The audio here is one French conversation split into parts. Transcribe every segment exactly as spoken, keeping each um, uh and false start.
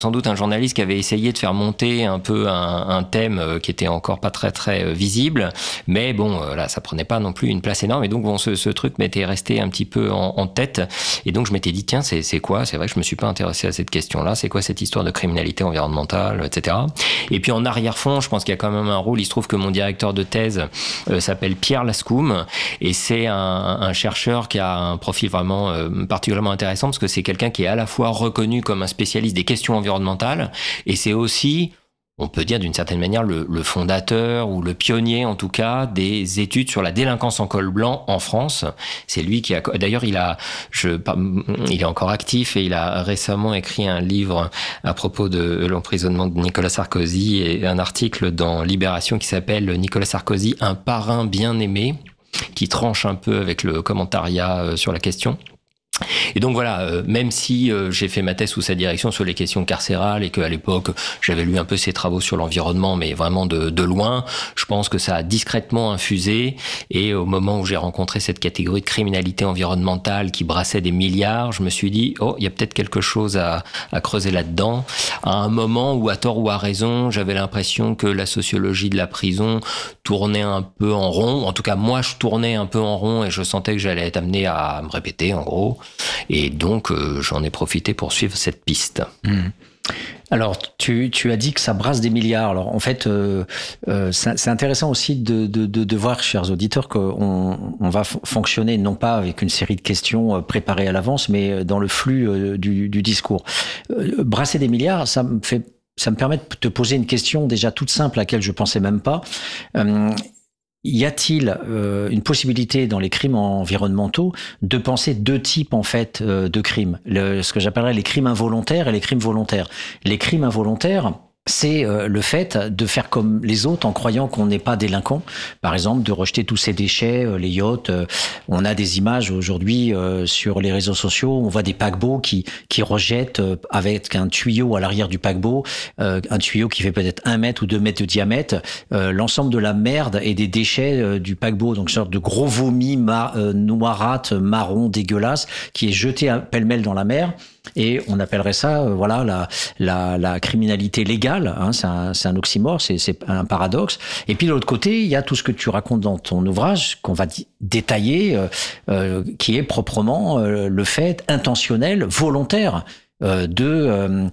sans doute un journaliste qui avait essayé de faire monter un peu un, un thème qui était encore pas très très visible, mais bon, là, ça prenait pas non plus une place énorme, et donc bon, ce, ce truc m'était resté un petit peu en, en tête, et donc je m'étais dit, tiens, c'est, c'est quoi? C'est vrai que je me suis pas intéressé à cette question-là, c'est quoi cette histoire de criminalité environnementale, et cetera. Et puis en arrière-fond, je pense qu'il y a quand même un rôle, il se trouve que mon directeur de thèse euh, s'appelle Pierre Lascoum, et c'est un, un chercheur qui a un profil vraiment euh, particulièrement intéressant, parce que c'est quelqu'un qui est à la fois reconnu comme un spécialiste des questions environnementales, et c'est aussi, on peut dire d'une certaine manière, le, le fondateur ou le pionnier en tout cas des études sur la délinquance en col blanc en France. C'est lui qui a, d'ailleurs il a, je, il est encore actif et il a récemment écrit un livre à propos de l'emprisonnement de Nicolas Sarkozy, et un article dans Libération qui s'appelle Nicolas Sarkozy, un parrain bien aimé, qui tranche un peu avec le commentariat sur la question. Et donc voilà, euh, même si euh, j'ai fait ma thèse sous sa direction sur les questions carcérales, et qu'à l'époque j'avais lu un peu ses travaux sur l'environnement, mais vraiment de, de loin, je pense que ça a discrètement infusé, et au moment où j'ai rencontré cette catégorie de criminalité environnementale qui brassait des milliards, je me suis dit, oh, il y a peut-être quelque chose à, à creuser là-dedans, à un moment où, à tort ou à raison, j'avais l'impression que la sociologie de la prison tournait un peu en rond. En tout cas, moi, je tournais un peu en rond, et je sentais que j'allais être amené à me répéter, en gros. Et donc, euh, j'en ai profité pour suivre cette piste. Mmh. Alors, tu, tu as dit que ça brasse des milliards. Alors, en fait, euh, euh, c'est, c'est intéressant aussi de, de, de, de voir, chers auditeurs, qu'on on va f- fonctionner non pas avec une série de questions préparées à l'avance, mais dans le flux euh, du, du discours. Euh, brasser des milliards, ça me fait, ça me permet de te poser une question déjà toute simple à laquelle je pensais même pas. Euh, Y a-t-il euh, une possibilité dans les crimes environnementaux de penser deux types en fait euh, de crimes, le, ce que j'appellerais les crimes involontaires et les crimes volontaires. Les crimes involontaires, c'est euh, le fait de faire comme les autres en croyant qu'on n'est pas délinquant. Par exemple, de rejeter tous ces déchets, euh, les yachts. Euh, on a des images aujourd'hui euh, sur les réseaux sociaux. On voit des paquebots qui qui rejettent euh, avec un tuyau à l'arrière du paquebot, euh, un tuyau qui fait peut-être un mètre ou deux mètres de diamètre, euh, l'ensemble de la merde et des déchets euh, du paquebot. Donc, une sorte de gros vomi mar- euh, noirâtre, marron, dégueulasse, qui est jeté à, pêle-mêle dans la mer. Et on appellerait ça, euh, voilà, la, la, la criminalité légale. Hein, c'est, un, c'est un oxymore, c'est, c'est un paradoxe. Et puis de l'autre côté, il y a tout ce que tu racontes dans ton ouvrage, qu'on va d- détailler, euh, euh, qui est proprement euh, le fait intentionnel, volontaire, euh, de, euh,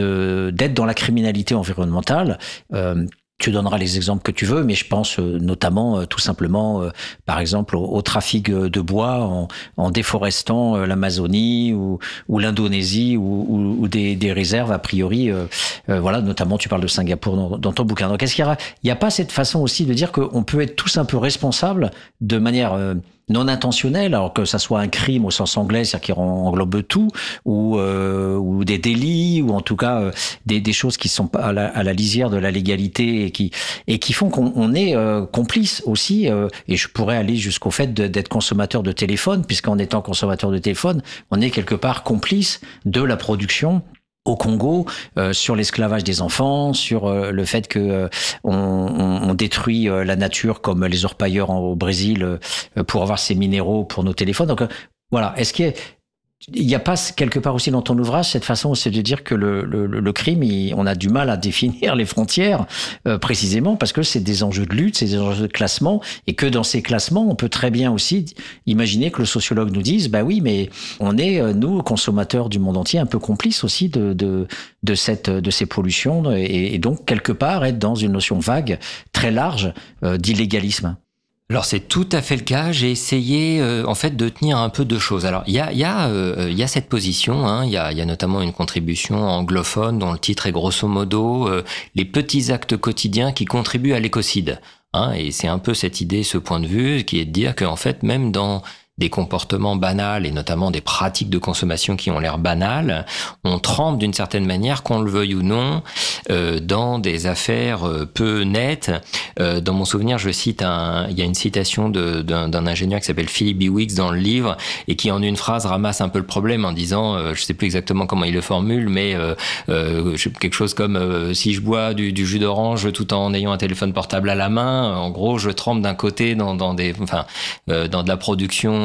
de d'être dans la criminalité environnementale. Euh, Tu donneras les exemples que tu veux, mais je pense euh, notamment, euh, tout simplement, euh, par exemple, au, au trafic de bois en, en déforestant euh, l'Amazonie ou, ou l'Indonésie ou, ou, ou des, des réserves, a priori. Euh, euh, voilà, notamment, tu parles de Singapour dans, dans ton bouquin. Donc, est-ce qu'il y a, il y a pas cette façon aussi de dire qu'on peut être tous un peu responsables de manière euh, non intentionnelle, alors que ça soit un crime au sens anglais, c'est-à-dire qui englobe tout, ou, euh, ou des délits, ou en tout cas euh, des, des choses qui sont à la, à la lisière de la légalité et qui, et qui font qu'on on est euh, complice aussi, euh, et je pourrais aller jusqu'au fait de, d'être consommateur de téléphone, puisqu'en étant consommateur de téléphone, on est quelque part complice de la production au Congo, euh, sur l'esclavage des enfants, sur euh, le fait que euh, on, on, on détruit euh, la nature comme les orpailleurs en, au Brésil euh, pour avoir ces minéraux pour nos téléphones. Donc euh, voilà, est-ce qu'il y a, il n'y a pas quelque part aussi dans ton ouvrage cette façon, c'est de dire que le, le, le crime, il, on a du mal à définir les frontières euh, précisément parce que c'est des enjeux de lutte, c'est des enjeux de classement, et que dans ces classements, on peut très bien aussi imaginer que le sociologue nous dise, bah oui, mais on est nous consommateurs du monde entier un peu complices aussi de de de cette de ces pollutions, et, et donc quelque part être dans une notion vague très large euh, d'illégalisme. Alors c'est tout à fait le cas. J'ai essayé euh, en fait de tenir un peu deux choses. Alors il y a il y a euh, il y a cette position. Hein, il y a il y a notamment une contribution anglophone dont le titre est grosso modo euh, les petits actes quotidiens qui contribuent à l'écocide. Hein, et c'est un peu cette idée, ce point de vue, qui est de dire qu'en fait même dans des comportements banals et notamment des pratiques de consommation qui ont l'air banales, on trempe d'une certaine manière, qu'on le veuille ou non, euh, dans des affaires euh, peu nettes. Euh, dans mon souvenir, je cite un, il y a une citation de, d'un, d'un ingénieur qui s'appelle Philip Biwix dans le livre et qui en une phrase ramasse un peu le problème en disant, euh, je sais plus exactement comment il le formule, mais euh, euh, quelque chose comme euh, si je bois du, du jus d'orange tout en ayant un téléphone portable à la main, en gros, je trempe d'un côté dans, dans des, enfin, euh, dans de la production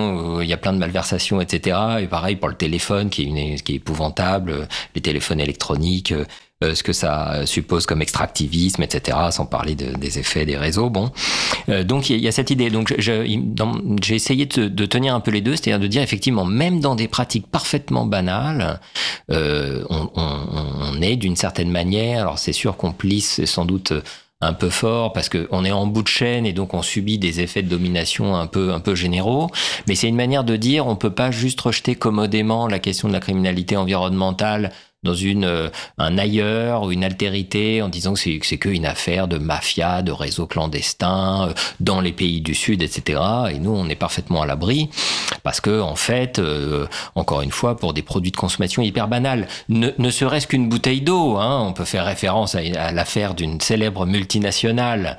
communication, il y a plein de malversations, et cetera. Et pareil pour le téléphone, qui est, une, qui est épouvantable, les téléphones électroniques, euh, ce que ça suppose comme extractivisme, et cetera, sans parler de, des effets des réseaux. Bon, euh, donc il y, y a cette idée. Donc je, dans, j'ai essayé de, de tenir un peu les deux, c'est-à-dire de dire effectivement, même dans des pratiques parfaitement banales, euh, on, on, on est d'une certaine manière. Alors c'est sûr qu'on plisse sans doute un peu fort parce que on est en bout de chaîne et donc on subit des effets de domination un peu un peu généraux, mais c'est une manière de dire on peut pas juste rejeter commodément la question de la criminalité environnementale dans une euh, un ailleurs ou une altérité en disant que c'est que c'est qu'une affaire de mafia, de réseaux clandestins euh, dans les pays du Sud, et cetera. Et nous, on est parfaitement à l'abri parce que en fait, euh, encore une fois, pour des produits de consommation hyper banals, ne, ne serait-ce qu'une bouteille d'eau, hein, on peut faire référence à, à l'affaire d'une célèbre multinationale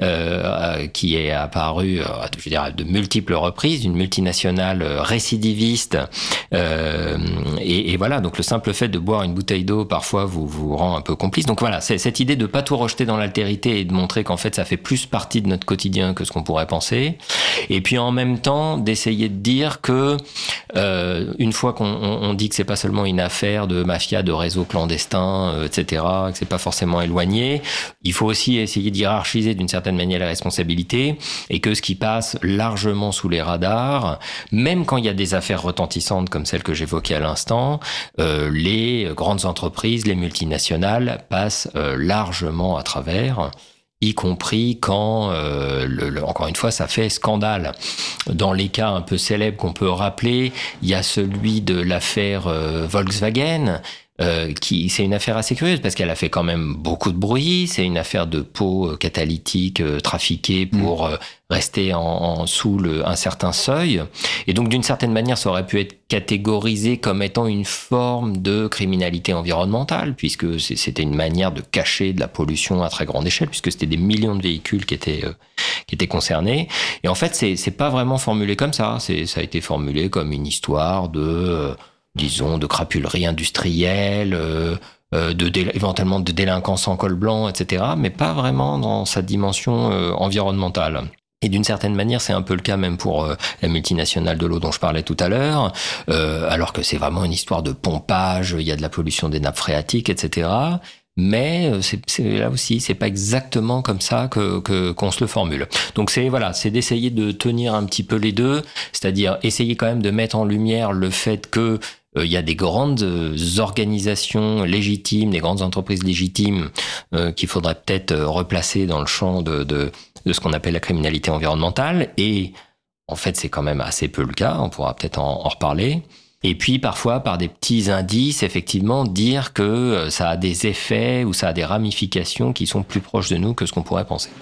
euh, qui est apparue, euh, je veux dire, à de multiples reprises, une multinationale récidiviste. Euh, et, et voilà, donc le simple fait de boire une Une bouteille d'eau parfois vous vous rend un peu complice. Donc voilà, c'est cette idée de pas tout rejeter dans l'altérité et de montrer qu'en fait ça fait plus partie de notre quotidien que ce qu'on pourrait penser. Et puis en même temps d'essayer de dire que euh, une fois qu'on on, on dit que c'est pas seulement une affaire de mafia, de réseaux clandestins, euh, et cetera, que c'est pas forcément éloigné, il faut aussi essayer de hiérarchiser d'une certaine manière les responsabilités et que ce qui passe largement sous les radars, même quand il y a des affaires retentissantes comme celle que j'évoquais à l'instant, euh, les grandes entreprises, les multinationales passent euh, largement à travers, y compris quand, euh, le, le, encore une fois, ça fait scandale. Dans les cas un peu célèbres qu'on peut rappeler, il y a celui de l'affaire euh, Volkswagen, Euh, qui c'est une affaire assez curieuse parce qu'elle a fait quand même beaucoup de bruit. C'est une affaire de pots catalytiques euh, trafiqués pour euh, rester en, en sous le, un certain seuil. Et donc d'une certaine manière, ça aurait pu être catégorisé comme étant une forme de criminalité environnementale, puisque c'était une manière de cacher de la pollution à très grande échelle, puisque c'était des millions de véhicules qui étaient euh, qui étaient concernés. Et en fait, c'est c'est pas vraiment formulé comme ça. C'est ça a été formulé comme une histoire de euh, disons, de crapulerie industrielle, euh, de dé- éventuellement de délinquance en col blanc, et cetera, mais pas vraiment dans sa dimension euh, environnementale. Et d'une certaine manière, c'est un peu le cas même pour euh, la multinationale de l'eau dont je parlais tout à l'heure, euh, alors que c'est vraiment une histoire de pompage, il y a de la pollution des nappes phréatiques, et cetera. Mais c'est, c'est là aussi, c'est pas exactement comme ça que, que qu'on se le formule. Donc c'est voilà, c'est d'essayer de tenir un petit peu les deux, c'est-à-dire essayer quand même de mettre en lumière le fait que il euh, y a des grandes organisations légitimes, des grandes entreprises légitimes euh, qu'il faudrait peut-être replacer dans le champ de, de, de ce qu'on appelle la criminalité environnementale. Et en fait, c'est quand même assez peu le cas. On pourra peut-être en, en reparler. Et puis parfois, par des petits indices, effectivement, dire que ça a des effets ou ça a des ramifications qui sont plus proches de nous que ce qu'on pourrait penser.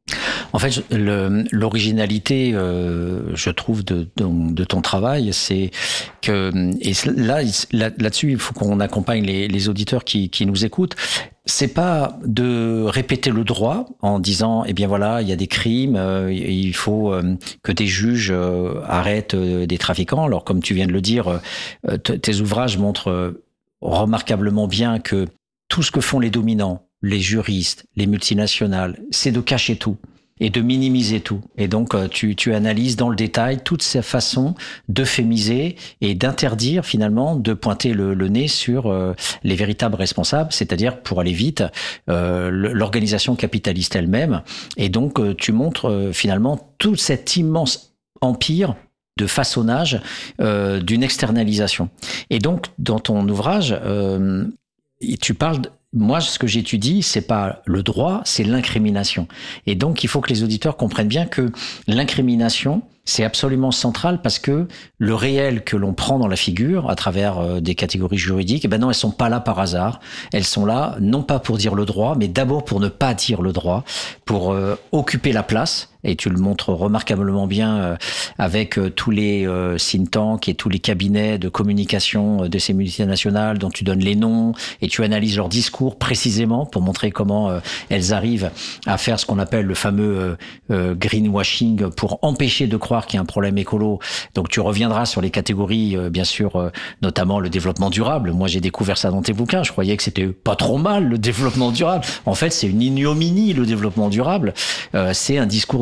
En fait, le, l'originalité, euh, je trouve, de, de, de ton travail, c'est que, et là, là, là-dessus, il faut qu'on accompagne les, les auditeurs qui, qui nous écoutent. C'est pas de répéter le droit en disant, eh bien voilà, il y a des crimes, euh, il faut euh, que des juges euh, arrêtent euh, des trafiquants. Alors, comme tu viens de le dire, euh, t- tes ouvrages montrent euh, remarquablement bien que tout ce que font les dominants, les juristes, les multinationales, c'est de cacher tout et de minimiser tout. Et donc, tu, tu analyses dans le détail toutes ces façons d'euphémiser et d'interdire finalement de pointer le, le nez sur euh, les véritables responsables, c'est-à-dire, pour aller vite, euh, l'organisation capitaliste elle-même. Et donc, euh, tu montres euh, finalement tout cet immense empire de façonnage euh, d'une externalisation. Et donc, dans ton ouvrage, euh, tu parles... De, moi, ce que j'étudie, c'est pas le droit, c'est l'incrimination. Et donc, il faut que les auditeurs comprennent bien que l'incrimination, c'est absolument central parce que le réel que l'on prend dans la figure à travers euh, des catégories juridiques, eh ben non, elles sont pas là par hasard. Elles sont là non pas pour dire le droit, mais d'abord pour ne pas dire le droit, pour euh, occuper la place. Et tu le montres remarquablement bien euh, avec euh, tous les euh, think tanks et tous les cabinets de communication euh, de ces multinationales dont tu donnes les noms et tu analyses leur discours précisément pour montrer comment euh, elles arrivent à faire ce qu'on appelle le fameux euh, euh, greenwashing pour empêcher de croire qu'il y a un problème écolo. Donc tu reviendras sur les catégories, euh, bien sûr, euh, notamment le développement durable. Moi, j'ai découvert ça dans tes bouquins. Je croyais que c'était pas trop mal, le développement durable. En fait, c'est une ignominie, le développement durable. Euh, c'est un discours de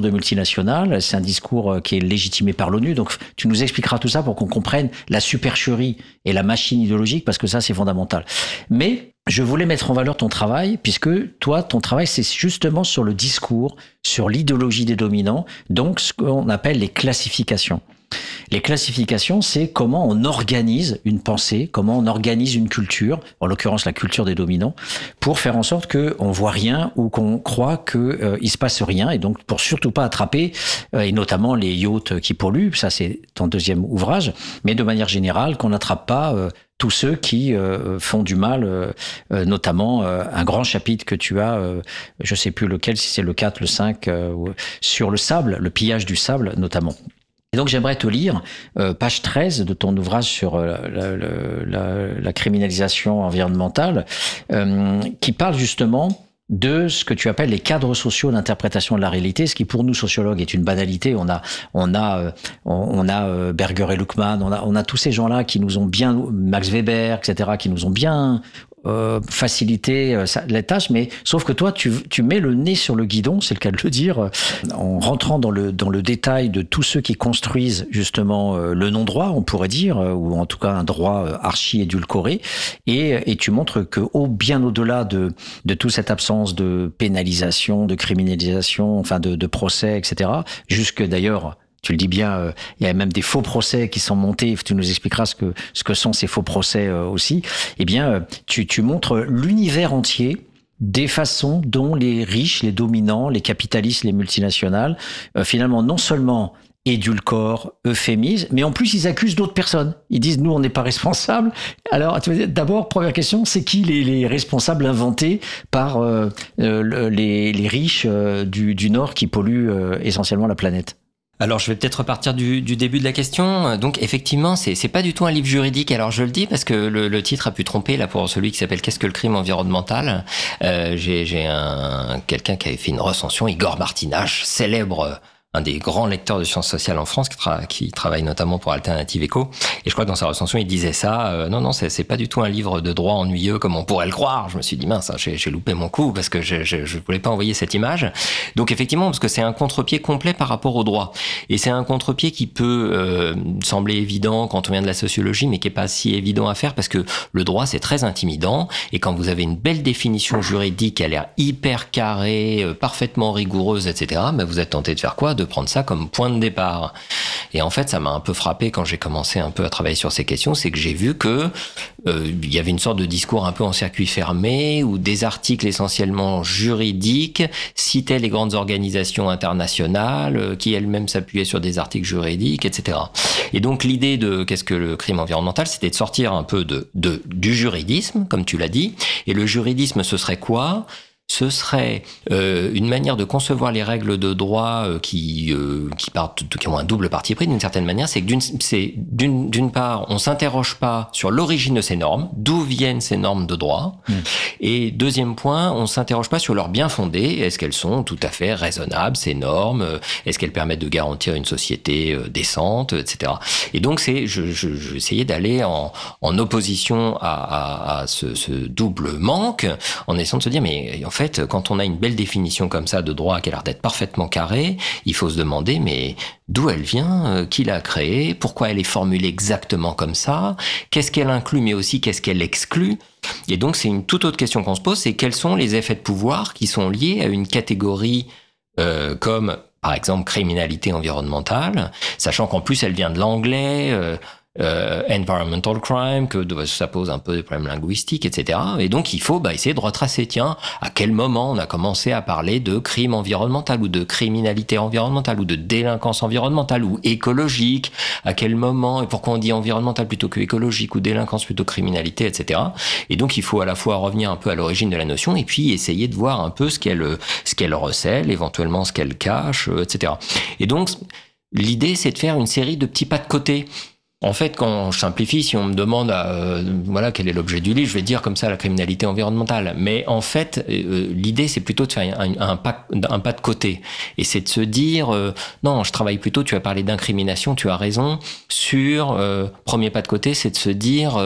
de multinationales, c'est un discours qui est légitimé par l'ONU. Donc, tu nous expliqueras tout ça pour qu'on comprenne la supercherie et la machine idéologique, parce que ça, c'est fondamental. Mais je voulais mettre en valeur ton travail, puisque toi, ton travail, c'est justement sur le discours, sur l'idéologie des dominants, donc ce qu'on appelle les classifications. Les classifications, c'est comment on organise une pensée, comment on organise une culture, en l'occurrence la culture des dominants, pour faire en sorte qu'on voit rien ou qu'on croit qu'il euh, se passe rien, et donc pour surtout pas attraper, euh, et notamment les yachts qui polluent, ça c'est ton deuxième ouvrage, mais de manière générale, qu'on n'attrape pas euh, tous ceux qui euh, font du mal, euh, euh, notamment euh, un grand chapitre que tu as, euh, je sais plus lequel, si c'est le quatre, le cinq, euh, sur le sable, le pillage du sable notamment. Et donc j'aimerais te lire euh, page treize de ton ouvrage sur euh, la, la, la, la criminalisation environnementale, euh, qui parle justement de ce que tu appelles les cadres sociaux d'interprétation de la réalité, ce qui pour nous sociologues est une banalité. On a, on a, euh, on a euh, Berger et Luckmann, on a, on a tous ces gens-là qui nous ont bien, Max Weber, et cetera, qui nous ont bien Euh, faciliter euh, la tâche, mais sauf que toi, tu, tu mets le nez sur le guidon, c'est le cas de le dire, euh, en rentrant dans le, dans le détail de tous ceux qui construisent justement euh, le non-droit, on pourrait dire, euh, ou en tout cas un droit euh, archi-édulcoré, et, et tu montres que au, bien au-delà de, de toute cette absence de pénalisation, de criminalisation, enfin de, de procès, et cetera, jusque d'ailleurs... Tu le dis bien, euh, il y a même des faux procès qui sont montés. Tu nous expliqueras ce que ce que sont ces faux procès euh, aussi. Eh bien, euh, tu tu montres l'univers entier des façons dont les riches, les dominants, les capitalistes, les multinationales, euh, finalement non seulement édulcorent, euphémisent, mais en plus ils accusent d'autres personnes. Ils disent nous on n'est pas responsables. Alors d'abord première question, c'est qui les, les responsables inventés par euh, euh, les, les riches euh, du, du Nord qui polluent euh, essentiellement la planète? Alors, je vais peut-être repartir du, du début de la question. Donc, effectivement, c'est, c'est pas du tout un livre juridique. Alors, je le dis parce que le, le titre a pu tromper là pour celui qui s'appelle Qu'est-ce que le crime environnemental. Euh, j'ai, j'ai un quelqu'un qui avait fait une recension, Igor Martinache, célèbre. Un des grands lecteurs de sciences sociales en France qui, tra- qui travaille notamment pour Alternative Éco. Et je crois que dans sa recension, il disait ça. Euh, non, non, c'est, c'est pas du tout un livre de droit ennuyeux comme on pourrait le croire. Je me suis dit, mince, j'ai, j'ai loupé mon coup parce que je, je, je voulais pas envoyer cette image. Donc effectivement, parce que c'est un contre-pied complet par rapport au droit. Et c'est un contre-pied qui peut euh, sembler évident quand on vient de la sociologie, mais qui est pas si évident à faire parce que le droit, c'est très intimidant. Et quand vous avez une belle définition juridique qui a l'air hyper carrée, euh, parfaitement rigoureuse, et cetera, ben vous êtes tenté de faire quoi? De prendre ça comme point de départ. Et en fait, ça m'a un peu frappé quand j'ai commencé un peu à travailler sur ces questions, c'est que j'ai vu que euh, il y avait une sorte de discours un peu en circuit fermé, où des articles essentiellement juridiques citaient les grandes organisations internationales, euh, qui elles-mêmes s'appuyaient sur des articles juridiques, et cetera. Et donc l'idée de qu'est-ce que le crime environnemental, c'était de sortir un peu de, de du juridisme, comme tu l'as dit. Et le juridisme, ce serait quoi ? Ce serait euh, une manière de concevoir les règles de droit euh, qui euh, qui partent, qui ont un double parti pris d'une certaine manière. C'est que d'une c'est d'une d'une part, on s'interroge pas sur l'origine de ces normes, d'où viennent ces normes de droit, mmh. Et deuxième point, on s'interroge pas sur leur bien fondé. Est-ce qu'elles sont tout à fait raisonnables ces normes? Est-ce qu'elles permettent de garantir une société euh, décente, et cetera. Et donc c'est je je j'essayais d'aller en en opposition à à, à ce, ce double manque, en essayant de se dire mais en fait, quand on a une belle définition comme ça de droit qui a l'air d'être parfaitement carrée, il faut se demander, mais d'où elle vient, qui l'a créée, pourquoi elle est formulée exactement comme ça, qu'est-ce qu'elle inclut, mais aussi qu'est-ce qu'elle exclut. Et donc, c'est une toute autre question qu'on se pose, c'est quels sont les effets de pouvoir qui sont liés à une catégorie euh, comme, par exemple, criminalité environnementale, sachant qu'en plus, elle vient de l'anglais... Euh, Euh, environmental crime, que ça pose un peu des problèmes linguistiques, et cetera. Et donc, il faut bah, essayer de retracer, tiens, à quel moment on a commencé à parler de crime environnemental ou de criminalité environnementale ou de délinquance environnementale ou écologique, à quel moment et pourquoi on dit environnemental plutôt que écologique ou délinquance plutôt que criminalité, et cetera. Et donc, il faut à la fois revenir un peu à l'origine de la notion et puis essayer de voir un peu ce qu'elle, ce qu'elle recèle, éventuellement ce qu'elle cache, et cetera. Et donc, l'idée, c'est de faire une série de petits pas de côté. En fait, quand je simplifie, si on me demande euh, voilà quel est l'objet du livre, je vais dire comme ça la criminalité environnementale. Mais en fait, euh, l'idée c'est plutôt de faire un, un, pas, un pas de côté. Et c'est de se dire euh, non, je travaille plutôt. Tu as parlé d'incrimination, tu as raison. Sur euh, premier pas de côté, c'est de se dire euh,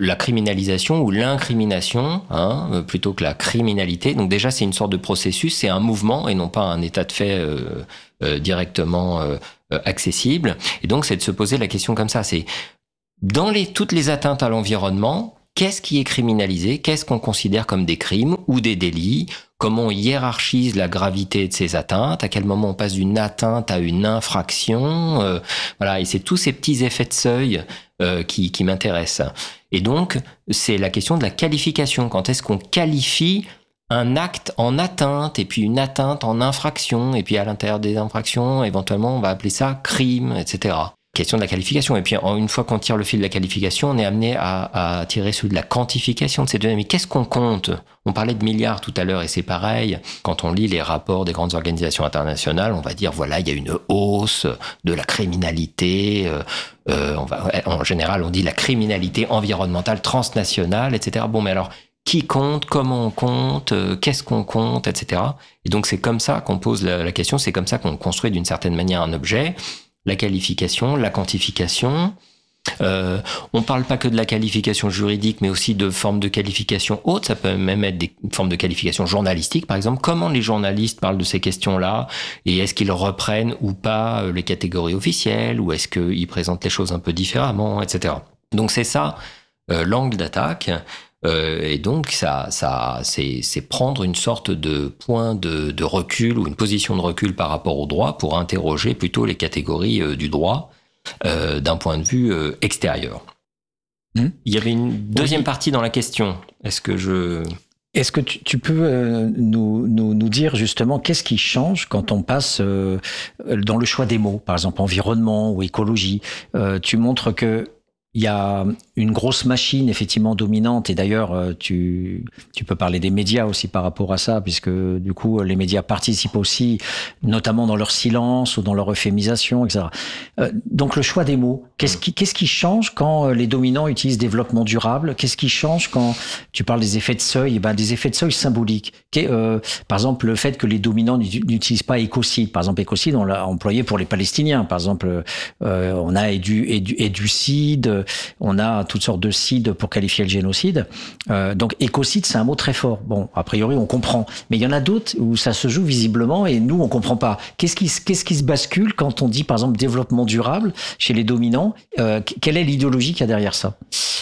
la criminalisation ou l'incrimination, hein, plutôt que la criminalité. Donc déjà, c'est une sorte de processus, c'est un mouvement et non pas un état de fait euh, euh, directement euh, accessible. Et donc, c'est de se poser la question comme ça. C'est dans les, toutes les atteintes à l'environnement, qu'est-ce qui est criminalisé? Qu'est-ce qu'on considère comme des crimes ou des délits? Comment on hiérarchise la gravité de ces atteintes? À quel moment on passe d'une atteinte à une infraction? euh, Voilà, et c'est tous ces petits effets de seuil euh, qui, qui m'intéressent. Et donc, c'est la question de la qualification. Quand est-ce qu'on qualifie un acte en atteinte et puis une atteinte en infraction? Et puis à l'intérieur des infractions, éventuellement, on va appeler ça crime, et cetera. Question de la qualification. Et puis, une fois qu'on tire le fil de la qualification, on est amené à, à tirer celui de la quantification de ces données. Mais qu'est-ce qu'on compte? On parlait de milliards tout à l'heure et c'est pareil. Quand on lit les rapports des grandes organisations internationales, on va dire, voilà, il y a une hausse de la criminalité. Euh, euh, on va, en général, on dit la criminalité environnementale transnationale, et cetera. Bon, mais alors, qui compte? Comment on compte? euh, Qu'est-ce qu'on compte? et cetera. Et donc, c'est comme ça qu'on pose la, la question. C'est comme ça qu'on construit d'une certaine manière un objet. La qualification, la quantification. Euh, on parle pas que de la qualification juridique, mais aussi de formes de qualification hautes. Ça peut même être des formes de qualification journalistique, par exemple. Comment les journalistes parlent de ces questions-là? Et est-ce qu'ils reprennent ou pas les catégories officielles? Ou est-ce qu'ils présentent les choses un peu différemment, et cetera. Donc c'est ça, euh, l'angle d'attaque. Euh, et donc, ça, ça, c'est, c'est prendre une sorte de point de, de recul ou une position de recul par rapport au droit pour interroger plutôt les catégories euh, du droit euh, d'un point de vue euh, extérieur. Mmh. Il y avait une deuxième oui. partie dans la question. Est-ce que je... Est-ce que tu, tu peux euh, nous, nous, nous dire justement qu'est-ce qui change quand on passe euh, dans le choix des mots, par exemple environnement ou écologie? euh, Tu montres que il y a une grosse machine effectivement dominante et d'ailleurs tu tu peux parler des médias aussi par rapport à ça puisque du coup les médias participent aussi notamment dans leur silence ou dans leur euphémisation, et cetera. Euh, donc le choix des mots, qu'est-ce qui qu'est-ce qui change quand les dominants utilisent développement durable? Qu'est-ce qui change quand tu parles des effets de seuil? Et ben des effets de seuil symboliques. Euh, par exemple le fait que les dominants n'utilisent pas écocide. Par exemple écocide on l'a employé pour les Palestiniens. Par exemple euh, on a édu, édu, éducide. On a toutes sortes de cides pour qualifier le génocide. Euh, donc écocide, c'est un mot très fort. Bon, a priori, on comprend. Mais il y en a d'autres où ça se joue visiblement et nous, on comprend pas. Qu'est-ce qui, qu'est-ce qui se bascule quand on dit, par exemple, développement durable chez les dominants? euh, Quelle est l'idéologie qu'il y a derrière ça?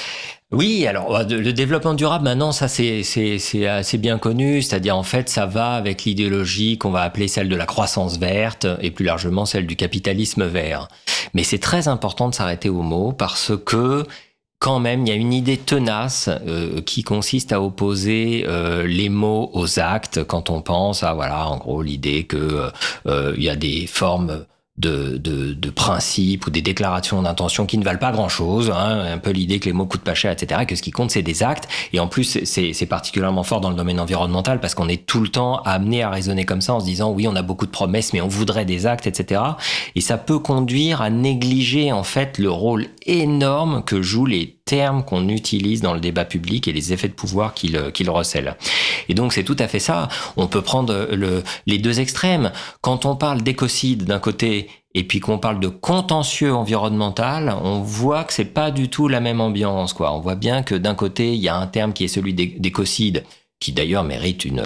Oui, alors le développement durable, maintenant, ça c'est c'est c'est assez bien connu, c'est-à-dire en fait, ça va avec l'idéologie qu'on va appeler celle de la croissance verte et plus largement celle du capitalisme vert. Mais c'est très important de s'arrêter aux mots parce que quand même, il y a une idée tenace euh, qui consiste à opposer euh, les mots aux actes quand on pense à voilà, en gros, l'idée que euh, il y a des formes de, de, de principes ou des déclarations d'intention qui ne valent pas grand-chose, hein, un peu l'idée que les mots coûtent pas cher, et cetera, que ce qui compte, c'est des actes. Et en plus, c'est, c'est particulièrement fort dans le domaine environnemental parce qu'on est tout le temps amené à raisonner comme ça en se disant, oui, on a beaucoup de promesses, mais on voudrait des actes, et cetera. Et ça peut conduire à négliger, en fait, le rôle énorme que jouent les termes qu'on utilise dans le débat public et les effets de pouvoir qu'il, qu'il recèle. Et donc, c'est tout à fait ça. On peut prendre le, les deux extrêmes. Quand on parle d'écocide d'un côté et puis qu'on parle de contentieux environnemental, on voit que c'est pas du tout la même ambiance, quoi. On voit bien que d'un côté, il y a un terme qui est celui d'écocide, qui d'ailleurs mérite une,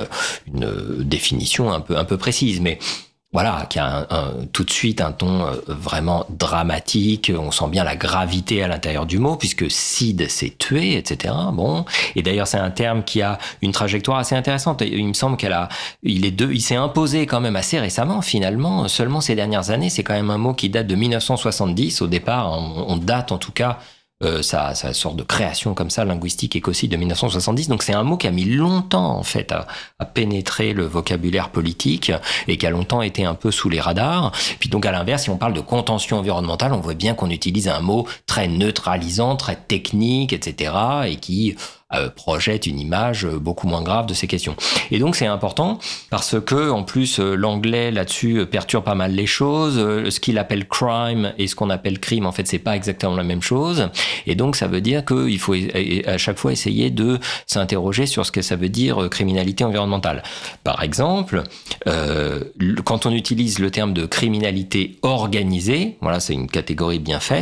une définition un peu, un peu précise, mais voilà, qui a un, un, tout de suite un ton vraiment dramatique. On sent bien la gravité à l'intérieur du mot, puisque cide, c'est tuer, et cetera. Bon, et d'ailleurs, c'est un terme qui a une trajectoire assez intéressante. Il me semble qu'elle a, il est deux, il s'est imposé quand même assez récemment, finalement. Seulement ces dernières années, c'est quand même un mot qui date de dix-neuf cent soixante-dix. Au départ, on, on date en tout cas. Euh, ça, ça sort de création comme ça, linguistique écocide de dix-neuf cent soixante-dix. Donc c'est un mot qui a mis longtemps en fait à, à pénétrer le vocabulaire politique et qui a longtemps été un peu sous les radars. Puis donc à l'inverse, si on parle de contention environnementale, on voit bien qu'on utilise un mot très neutralisant, très technique, et cetera et qui euh, projette une image beaucoup moins grave de ces questions. Et donc c'est important parce que en plus l'anglais là-dessus perturbe pas mal les choses. Ce qu'il appelle crime et ce qu'on appelle crime, en fait, c'est pas exactement la même chose. Et donc ça veut dire qu'il faut à chaque fois essayer de s'interroger sur ce que ça veut dire criminalité environnementale. Par exemple, euh, quand on utilise le terme de criminalité organisée, voilà, c'est une catégorie bien faite.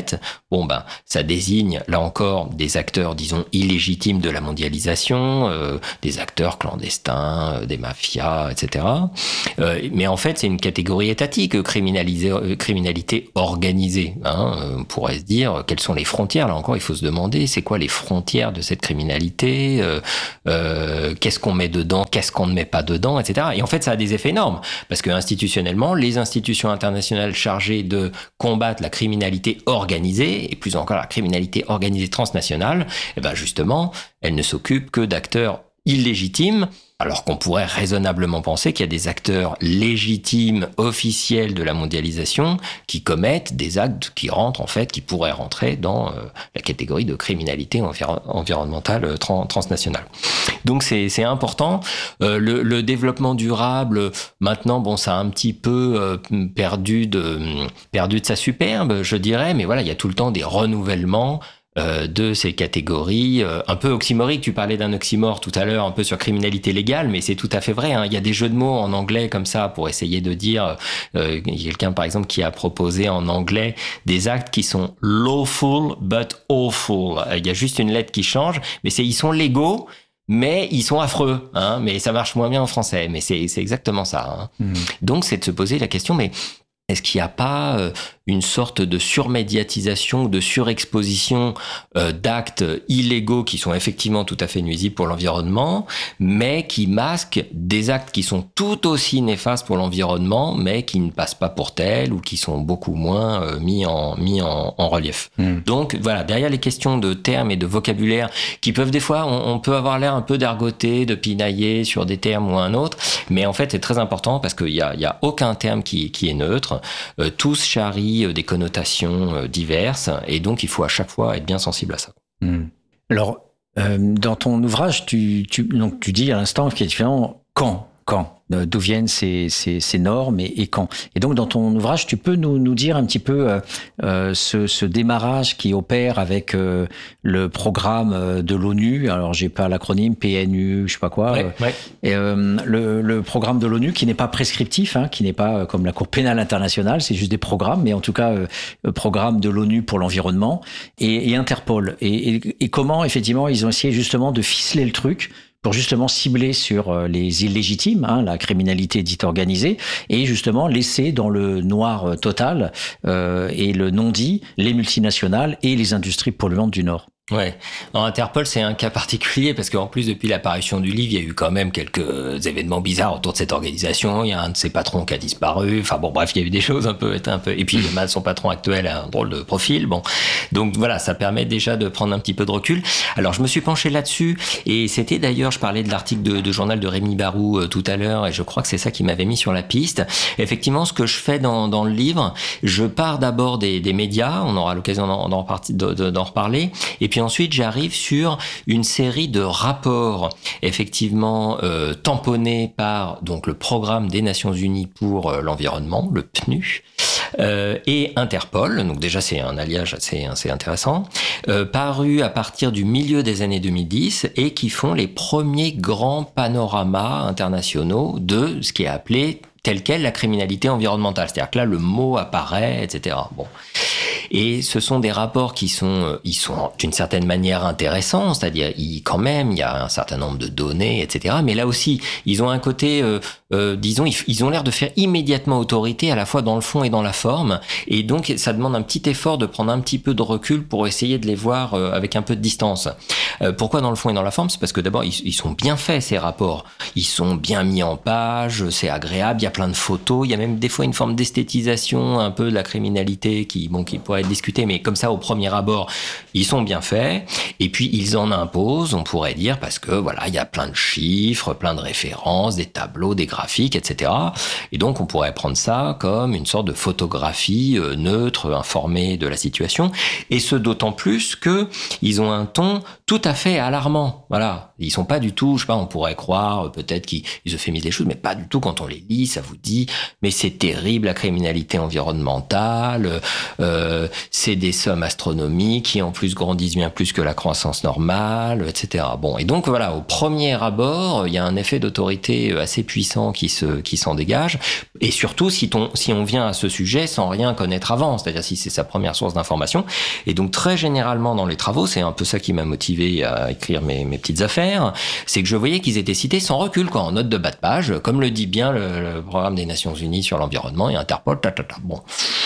bon ben ça désigne là encore des acteurs, disons, illégitimes de la mondialisation, euh, des acteurs clandestins, euh, des mafias, et cetera. Euh, mais en fait, c'est une catégorie étatique, criminalisée, euh, criminalité organisée. Hein. On pourrait se dire, quelles sont les frontières? Là encore, il faut se demander, c'est quoi les frontières de cette criminalité? euh, euh, Qu'est-ce qu'on met dedans? Qu'est-ce qu'on ne met pas dedans? et cetera. Et en fait, ça a des effets énormes, parce que institutionnellement, les institutions internationales chargées de combattre la criminalité organisée, et plus encore la criminalité organisée transnationale, eh ben justement, elles ne s'occupent que d'acteurs illégitimes, alors qu'on pourrait raisonnablement penser qu'il y a des acteurs légitimes, officiels de la mondialisation, qui commettent des actes qui rentrent, en fait, qui pourraient rentrer dans euh, la catégorie de criminalité enviro- environnementale euh, trans- transnationale. Donc c'est, c'est important. Euh, le, le développement durable, maintenant, bon, ça a un petit peu euh, perdu de, perdu de sa superbe, je dirais, mais voilà, il y a tout le temps des renouvellements Euh, de ces catégories, euh, un peu oxymoriques. Tu parlais d'un oxymore tout à l'heure, un peu sur criminalité légale, mais c'est tout à fait vrai. Hein. Il y a des jeux de mots en anglais comme ça pour essayer de dire, euh, il y a quelqu'un par exemple qui a proposé en anglais des actes qui sont lawful but awful. Il y a juste une lettre qui change, mais c'est ils sont légaux, mais ils sont affreux. Hein. Mais ça marche moins bien en français, mais c'est, c'est exactement ça. Hein. Mmh. Donc c'est de se poser la question, mais est-ce qu'il n'y a pas euh, une sorte de surmédiatisation, de surexposition euh, d'actes illégaux qui sont effectivement tout à fait nuisibles pour l'environnement, mais qui masquent des actes qui sont tout aussi néfastes pour l'environnement, mais qui ne passent pas pour tels ou qui sont beaucoup moins euh, mis en mis en, en relief. Mmh. Donc voilà, derrière les questions de termes et de vocabulaire qui peuvent des fois, on, on peut avoir l'air un peu d'argoter, de pinailler sur des termes ou un autre, mais en fait c'est très important parce qu'il y a, il y a aucun terme qui, qui est neutre. Euh, tous charrient des connotations euh, diverses et donc il faut à chaque fois être bien sensible à ça. Mmh. Alors, euh, dans ton ouvrage, tu, tu, donc, tu dis à l'instant qu'il y a différents quand, quand d'où viennent ces, ces, ces normes et, et quand. Et donc, dans ton ouvrage, tu peux nous, nous dire un petit peu euh, euh, ce, ce démarrage qui opère avec euh, le programme de l'ONU. Alors, j'ai pas l'acronyme P N U, je sais pas quoi. Ouais, euh, ouais. Et, euh, le, le programme de l'ONU qui n'est pas prescriptif, hein, qui n'est pas comme la Cour pénale internationale, c'est juste des programmes, mais en tout cas, euh, programme de l'ONU pour l'environnement et, et Interpol. Et, et, et comment, effectivement, ils ont essayé justement de ficeler le truc pour justement cibler sur les illégitimes, hein, la criminalité dite organisée, et justement laisser dans le noir total euh, et le non-dit les multinationales et les industries polluantes du Nord. Ouais. En Interpol, c'est un cas particulier parce qu'en plus, depuis l'apparition du livre, il y a eu quand même quelques événements bizarres autour de cette organisation. Il y a un de ses patrons qui a disparu. Enfin bon, bref, il y a eu des choses un peu, un peu. Et puis, son patron actuel a un drôle de profil. Bon. Donc voilà, ça permet déjà de prendre un petit peu de recul. Alors, je me suis penché là-dessus et c'était d'ailleurs, je parlais de l'article de, de journal de Rémi Barou euh, tout à l'heure et je crois que c'est ça qui m'avait mis sur la piste. Effectivement, ce que je fais dans, dans le livre, je pars d'abord des, des médias. On aura l'occasion d'en, d'en, d'en, d'en reparler. Et puis ensuite, j'arrive sur une série de rapports, effectivement euh, tamponnés par donc le Programme des Nations Unies pour euh, l'environnement, le P N U, euh, et Interpol. Donc déjà, c'est un alliage assez, assez intéressant, euh, paru à partir du milieu des années deux mille dix et qui font les premiers grands panoramas internationaux de ce qui est appelé tel quel la criminalité environnementale. C'est-à-dire que là, le mot apparaît, et cetera. Bon. Et ce sont des rapports qui sont, ils sont d'une certaine manière intéressants, c'est-à-dire, ils, quand même, il y a un certain nombre de données, et cetera. Mais là aussi, ils ont un côté, euh, euh, disons, ils, ils ont l'air de faire immédiatement autorité à la fois dans le fond et dans la forme. Et donc, ça demande un petit effort de prendre un petit peu de recul pour essayer de les voir euh, avec un peu de distance. Euh, pourquoi dans le fond et dans la forme? C'est parce que d'abord, ils, ils sont bien faits, ces rapports. Ils sont bien mis en page, c'est agréable, il y a plein de photos, il y a même des fois une forme d'esthétisation un peu de la criminalité qui, bon, qui pourrait être discutée, mais comme ça, au premier abord, ils sont bien faits. Et puis, ils en imposent, on pourrait dire, parce que voilà, il y a plein de chiffres, plein de références, des tableaux, des graphiques, et cetera. Et donc, on pourrait prendre ça comme une sorte de photographie euh, neutre, informée de la situation. Et ce, d'autant plus que ils ont un ton tout à fait alarmant. Voilà. Ils sont pas du tout, je sais pas, on pourrait croire peut-être qu'ils euphémisent les choses, mais pas du tout. Quand on les lit, ça vous dit, mais c'est terrible la criminalité environnementale, euh, c'est des sommes astronomiques qui en plus grandissent bien plus que la croissance normale, et cetera. Bon, et donc voilà, au premier abord, il y a un effet d'autorité assez puissant qui se qui s'en dégage, et surtout si on si on vient à ce sujet sans rien connaître avant, c'est-à-dire si c'est sa première source d'information. Et donc très généralement dans les travaux, c'est un peu ça qui m'a motivé à écrire mes, mes petites affaires, c'est que je voyais qu'ils étaient cités sans recul, quoi, en note de bas de page, comme le dit bien le, le programme des Nations Unies sur l'environnement et Interpol, ta, ta, ta. Bon.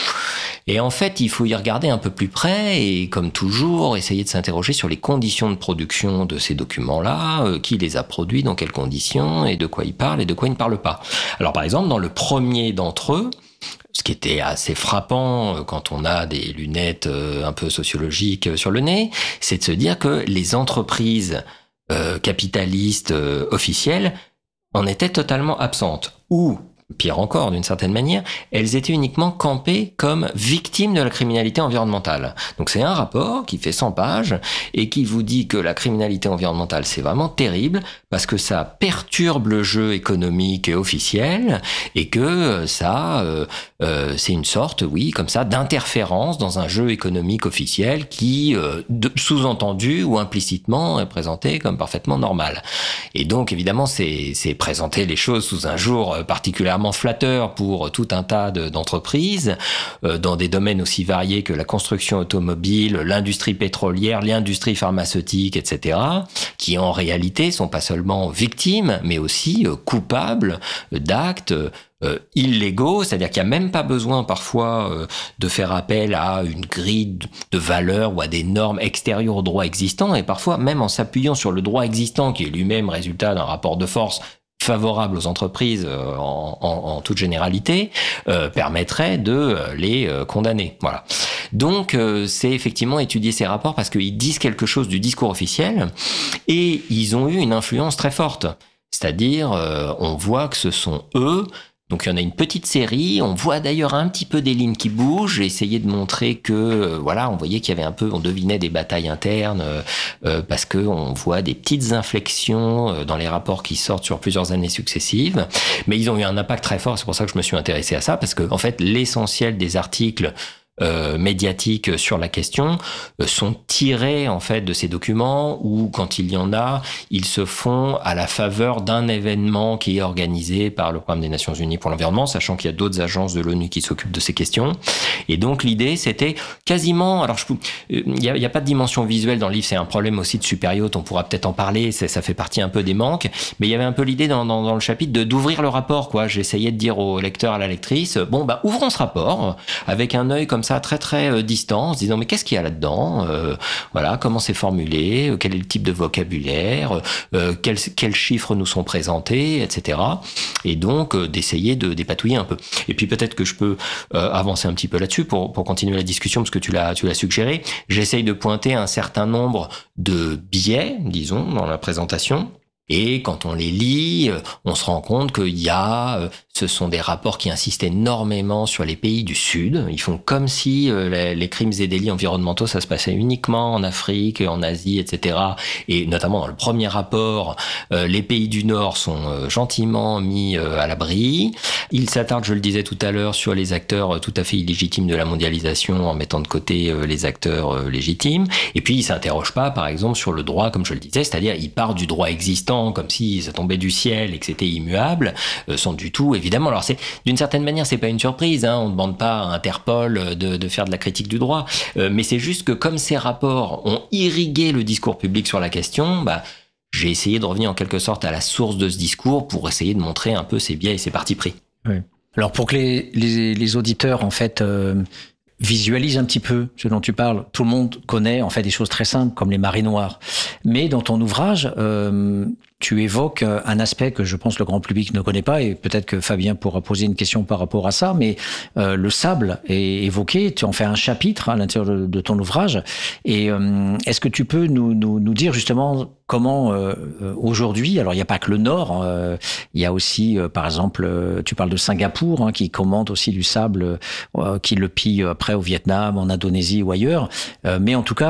Et en fait, il faut y regarder un peu plus près et, comme toujours, essayer de s'interroger sur les conditions de production de ces documents-là, euh, qui les a produits, dans quelles conditions, et de quoi ils parlent et de quoi ils ne parlent pas. Alors, par exemple, dans le premier d'entre eux, ce qui était assez frappant quand on a des lunettes un peu sociologiques sur le nez, c'est de se dire que les entreprises euh, capitalistes euh, officielles en étaient totalement absentes. Ou, pire encore, d'une certaine manière, elles étaient uniquement campées comme victimes de la criminalité environnementale. Donc c'est un rapport qui fait cent pages et qui vous dit que la criminalité environnementale, c'est vraiment terrible parce que ça perturbe le jeu économique et officiel et que ça, euh, euh, c'est une sorte, oui, comme ça, d'interférence dans un jeu économique officiel qui, euh, de, sous-entendu ou implicitement, est présenté comme parfaitement normal. Et donc, évidemment, c'est, c'est présenter les choses sous un jour particulièrement flatteur pour tout un tas de, d'entreprises euh, dans des domaines aussi variés que la construction automobile, l'industrie pétrolière, l'industrie pharmaceutique, et cetera, qui en réalité sont pas seulement victimes, mais aussi euh, coupables d'actes euh, illégaux, c'est-à-dire qu'il n'y a même pas besoin parfois euh, de faire appel à une grille de valeurs ou à des normes extérieures au droit existant, et parfois même en s'appuyant sur le droit existant, qui est lui-même résultat d'un rapport de force favorable aux entreprises euh, en, en, en toute généralité, euh, permettrait de les euh, condamner. Voilà. Donc, euh, c'est effectivement étudier ces rapports parce qu'ils disent quelque chose du discours officiel et ils ont eu une influence très forte. C'est-à-dire, euh, on voit que ce sont eux. Donc il y en a une petite série, on voit d'ailleurs un petit peu des lignes qui bougent, j'ai essayé de montrer que, euh, voilà, on voyait qu'il y avait un peu, on devinait des batailles internes, euh, euh, parce que on voit des petites inflexions euh, dans les rapports qui sortent sur plusieurs années successives, mais ils ont eu un impact très fort, c'est pour ça que je me suis intéressé à ça, parce que en fait l'essentiel des articles Euh, médiatiques sur la question euh, sont tirés en fait de ces documents où, quand il y en a, ils se font à la faveur d'un événement qui est organisé par le programme des Nations Unies pour l'environnement, sachant qu'il y a d'autres agences de l'ONU qui s'occupent de ces questions. Et donc l'idée, c'était quasiment, alors je, il y a, il y a pas de dimension visuelle dans le livre, c'est un problème aussi de supériote, on pourra peut-être en parler, c'est, ça fait partie un peu des manques, mais il y avait un peu l'idée dans, dans, dans le chapitre de, d'ouvrir le rapport, quoi. J'essayais de dire au lecteur, à la lectrice, bon bah ouvrons ce rapport avec un œil comme ça très très euh, distant, en se disant mais qu'est-ce qu'il y a là-dedans, euh, voilà, comment c'est formulé, euh, quel est le type de vocabulaire, euh, quels, quels chiffres nous sont présentés, et cetera. Et donc euh, d'essayer de dépatouiller un peu. Et puis peut-être que je peux euh, avancer un petit peu là-dessus pour, pour continuer la discussion, parce que tu l'as, tu l'as suggéré. J'essaye de pointer un certain nombre de biais, disons, dans la présentation. Et quand on les lit, on se rend compte qu'il y a, ce sont des rapports qui insistent énormément sur les pays du Sud. Ils font comme si les crimes et délits environnementaux, ça se passait uniquement en Afrique, en Asie, et cetera. Et notamment dans le premier rapport, les pays du Nord sont gentiment mis à l'abri. Ils s'attardent, je le disais tout à l'heure, sur les acteurs tout à fait illégitimes de la mondialisation en mettant de côté les acteurs légitimes. Et puis, ils s'interrogent pas, par exemple, sur le droit, comme je le disais, c'est-à-dire ils partent du droit existant comme si ça tombait du ciel et que c'était immuable, euh, sans du tout, évidemment. Alors, c'est, d'une certaine manière, c'est pas une surprise, hein, on ne demande pas à Interpol de, de faire de la critique du droit, euh, mais c'est juste que comme ces rapports ont irrigué le discours public sur la question, bah, j'ai essayé de revenir en quelque sorte à la source de ce discours pour essayer de montrer un peu ses biais et ses partis pris. Oui. Alors, pour que les, les, les auditeurs, en fait, euh, visualise un petit peu ce dont tu parles. Tout le monde connaît en fait des choses très simples comme les marées noires. Mais dans ton ouvrage, euh, tu évoques un aspect que je pense le grand public ne connaît pas, et peut-être que Fabien pourra poser une question par rapport à ça, mais euh, le sable est évoqué, tu en fais un chapitre à l'intérieur de, de ton ouvrage. Et euh, est-ce que tu peux nous, nous, nous dire justement comment euh, aujourd'hui, alors il n'y a pas que le Nord, euh, il y a aussi euh, par exemple, euh, tu parles de Singapour, hein, qui commande aussi du sable, euh, qui le pille après au Vietnam, en Indonésie ou ailleurs, euh, mais en tout cas,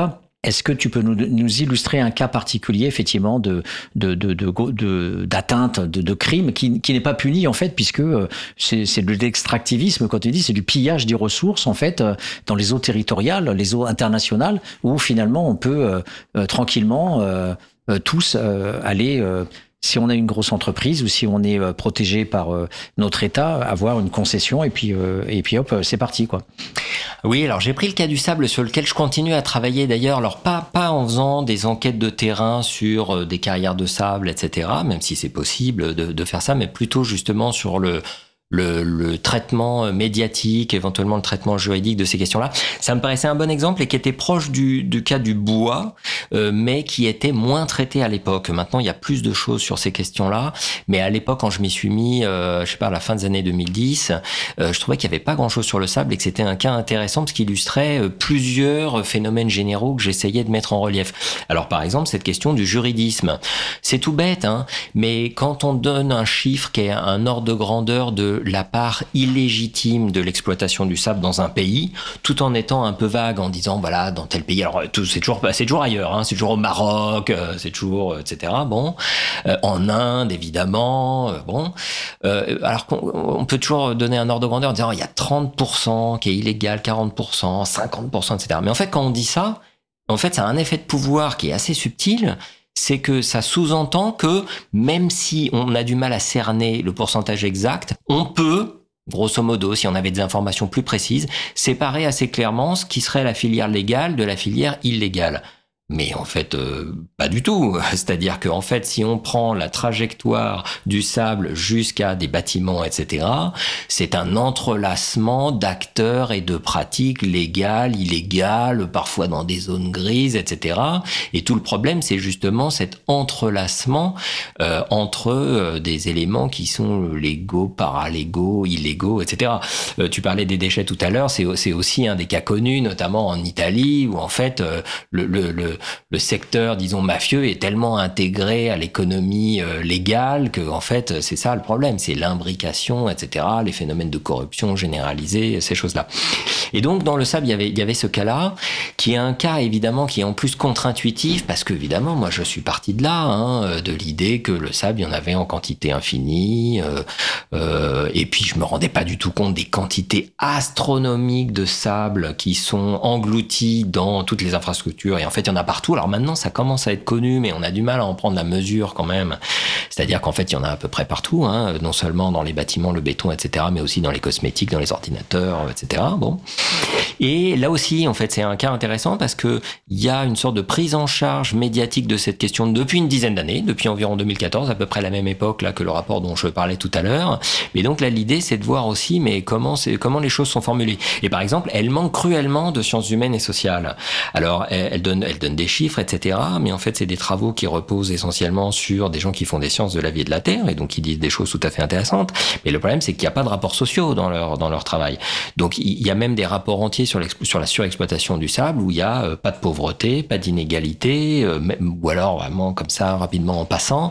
Est-ce que tu peux nous, nous illustrer un cas particulier, effectivement, de, de, de, de, de d'atteinte, de, de crime qui, qui n'est pas puni, en fait, puisque c'est, c'est de l'extractivisme, quand tu dis, c'est du pillage des ressources, en fait, dans les eaux territoriales, les eaux internationales, où finalement on peut euh, euh, tranquillement euh, euh, tous euh, aller... Euh, si on a une grosse entreprise ou si on est euh, protégé par euh, notre État, avoir une concession et puis, euh, et puis hop, c'est parti, quoi. Oui, alors j'ai pris le cas du sable sur lequel je continue à travailler d'ailleurs, alors pas, pas en faisant des enquêtes de terrain sur euh, des carrières de sable, et cetera, même si c'est possible de, de faire ça, mais plutôt justement sur le... Le, le traitement médiatique, éventuellement le traitement juridique de ces questions-là. Ça me paraissait un bon exemple et qui était proche du, du cas du bois, euh, mais qui était moins traité à l'époque. Maintenant, il y a plus de choses sur ces questions-là, mais à l'époque, quand je m'y suis mis, euh, je sais pas, à la fin des années deux mille dix, euh, je trouvais qu'il n'y avait pas grand-chose sur le sable et que c'était un cas intéressant parce qu'il illustrait euh, plusieurs phénomènes généraux que j'essayais de mettre en relief. Alors, par exemple, cette question du juridisme. C'est tout bête, hein, mais quand on donne un chiffre qui est un ordre de grandeur de la part illégitime de l'exploitation du sable dans un pays, tout en étant un peu vague en disant voilà dans tel pays, alors tout, c'est toujours c'est toujours ailleurs, hein, c'est toujours au Maroc, euh, c'est toujours euh, et cetera. Bon, euh, en Inde évidemment, euh, bon, euh, alors qu'on on peut toujours donner un ordre de grandeur en disant il y a trente pour cent qui est illégal, quarante pour cent, cinquante pour cent, et cetera. Mais en fait quand on dit ça, en fait ça a un effet de pouvoir qui est assez subtil. C'est que ça sous-entend que même si on a du mal à cerner le pourcentage exact, on peut, grosso modo, si on avait des informations plus précises, séparer assez clairement ce qui serait la filière légale de la filière illégale. Mais en fait, euh, pas du tout. C'est-à-dire qu'en fait, si on prend la trajectoire du sable jusqu'à des bâtiments, et cetera, c'est un entrelacement d'acteurs et de pratiques légales, illégales, parfois dans des zones grises, et cetera. Et tout le problème, c'est justement cet entrelacement euh, entre euh, des éléments qui sont légaux, paralégaux, illégaux, et cetera. Euh, tu parlais des déchets tout à l'heure, c'est, c'est aussi un des cas connus, notamment en Italie, où en fait, euh, le, le, le le secteur, disons, mafieux est tellement intégré à l'économie euh, légale que, en fait, c'est ça le problème, c'est l'imbrication, et cetera, les phénomènes de corruption généralisés, ces choses-là. Et donc, dans le sable, il y avait, il y avait ce cas-là, qui est un cas, évidemment, qui est en plus contre-intuitif, parce que, évidemment, moi, je suis parti de là, hein, de l'idée que le sable, il y en avait en quantité infinie, euh, euh, et puis je me rendais pas du tout compte des quantités astronomiques de sable qui sont englouties dans toutes les infrastructures, et en fait, il y en a partout. Alors maintenant, ça commence à être connu, mais on a du mal à en prendre la mesure quand même. C'est-à-dire qu'en fait, il y en a à peu près partout, hein, non seulement dans les bâtiments, le béton, et cetera, mais aussi dans les cosmétiques, dans les ordinateurs, et cetera. Bon. Et là aussi, en fait, c'est un cas intéressant parce que il y a une sorte de prise en charge médiatique de cette question depuis une dizaine d'années, depuis environ deux mille quatorze, à peu près la même époque là que le rapport dont je parlais tout à l'heure. Mais donc là, l'idée, c'est de voir aussi, mais comment c'est, comment les choses sont formulées. Et par exemple, elle manque cruellement de sciences humaines et sociales. Alors, elle, elle donne, elle donne des chiffres, et cetera. Mais en fait, c'est des travaux qui reposent essentiellement sur des gens qui font des sciences de la vie et de la terre et donc qui disent des choses tout à fait intéressantes. Mais le problème, c'est qu'il n'y a pas de rapports sociaux dans leur dans leur travail. Donc, il y a même des rapports entiers sur sur la surexploitation du sable où il y a euh, pas de pauvreté, pas d'inégalité, euh, même, ou alors vraiment comme ça rapidement en passant.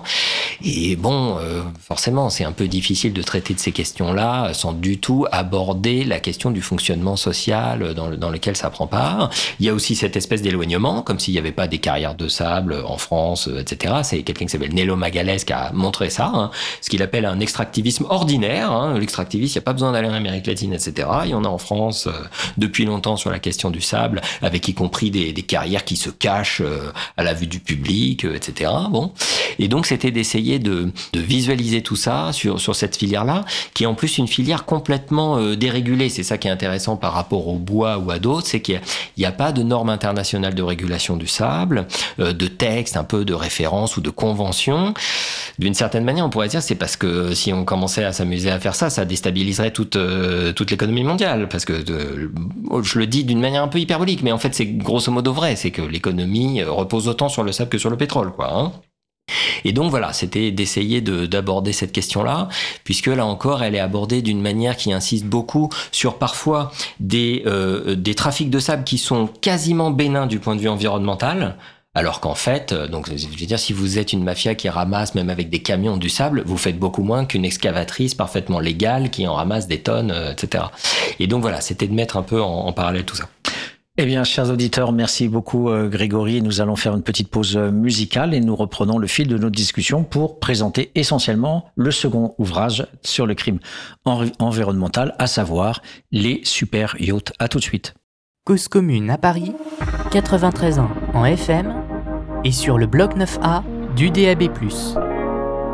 Et bon, euh, forcément, c'est un peu difficile de traiter de ces questions-là sans du tout aborder la question du fonctionnement social dans le, dans lequel ça prend part. Il y a aussi cette espèce d'éloignement, comme s'il n'y avait pas des carrières de sable en France, et cetera. C'est quelqu'un qui s'appelle Nello Magalès qui a montré ça, hein, ce qu'il appelle un extractivisme ordinaire. Hein. L'extractivisme, il n'y a pas besoin d'aller en Amérique latine, et cetera. Il y en a en France euh, depuis longtemps sur la question du sable, avec y compris des, des carrières qui se cachent euh, à la vue du public, euh, et cetera. Bon. Et donc, c'était d'essayer de, de visualiser tout ça sur, sur cette filière-là, qui est en plus une filière complètement euh, dérégulée. C'est ça qui est intéressant par rapport au bois ou à d'autres, c'est qu'il n'y a, a pas de normes internationales de régulation du sable, euh, de textes, un peu de références ou de conventions. D'une certaine manière, on pourrait dire c'est parce que si on commençait à s'amuser à faire ça, ça déstabiliserait toute, euh, toute l'économie mondiale. Parce que euh, je le dis d'une manière un peu hyperbolique, mais en fait c'est grosso modo vrai, c'est que l'économie repose autant sur le sable que sur le pétrole, quoi. Hein. Et donc voilà, c'était d'essayer de, d'aborder cette question-là, puisque là encore, elle est abordée d'une manière qui insiste beaucoup sur parfois des, euh, des trafics de sable qui sont quasiment bénins du point de vue environnemental, alors qu'en fait, donc je veux dire, si vous êtes une mafia qui ramasse même avec des camions du sable, vous faites beaucoup moins qu'une excavatrice parfaitement légale qui en ramasse des tonnes, euh, et cetera. Et donc voilà, c'était de mettre un peu en, en parallèle tout ça. Eh bien, chers auditeurs, merci beaucoup euh, Grégory. Nous allons faire une petite pause musicale et nous reprenons le fil de notre discussion pour présenter essentiellement le second ouvrage sur le crime en- environnemental, à savoir les super yachts. À tout de suite. Cause commune à Paris, quatre-vingt-treize ans en F M et sur le bloc neuf A du D A B plus.